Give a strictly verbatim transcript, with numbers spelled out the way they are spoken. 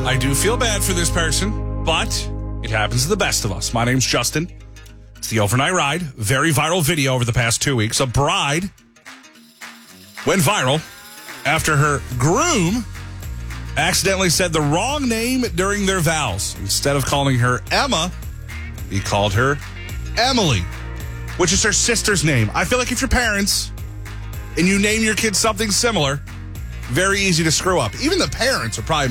I do feel bad for this person, but it happens to the best of us. My name's Justin. It's the Overnight Ride. Very viral video over the past two weeks. A bride went viral after her groom accidentally said the wrong name during their vows. Instead of calling her Emma, he called her Emily, which is her sister's name. I feel like if you're parents and you name your kids something similar, very easy to screw up. Even the parents are probably